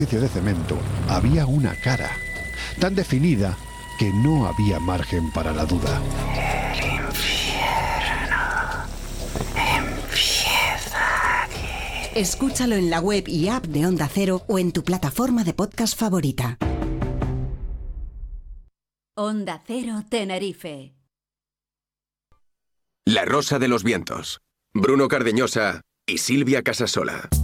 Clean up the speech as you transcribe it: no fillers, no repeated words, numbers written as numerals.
de cemento había una cara, tan definida que no había margen para la duda. El infierno empieza aquí. Escúchalo en la web y app de Onda Cero o en tu plataforma de podcast favorita. Onda Cero Tenerife. La Rosa de los Vientos. Bruno Cardeñosa y Silvia Casasola.